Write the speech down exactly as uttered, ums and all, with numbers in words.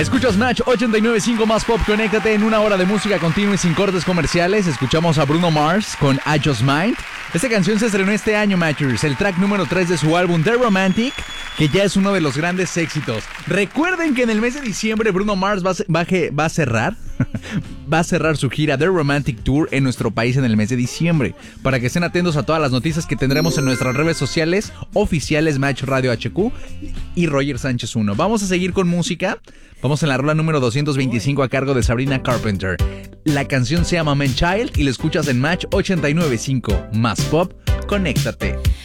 Escuchas Match ochenta y nueve punto cinco más Pop. Conéctate en una hora de música continua y sin cortes comerciales. Escuchamos a Bruno Mars con I Just Might. Esta canción se estrenó este año, Matchers, el track número tres de su álbum The Romantic, que ya es uno de los grandes éxitos. Recuerden que en el mes de diciembre Bruno Mars va a, va a, va a cerrar va a cerrar su gira The Romantic Tour en nuestro país en el mes de diciembre. Para que estén atentos a todas las noticias que tendremos en nuestras redes sociales oficiales, Match Radio H Q y Roger Sánchez uno. Vamos a seguir con música. Vamos en la rola número doscientos veinticinco a cargo de Sabrina Carpenter. La canción se llama Man Child y la escuchas en Match ochenta y nueve punto cinco más Pop. Conéctate.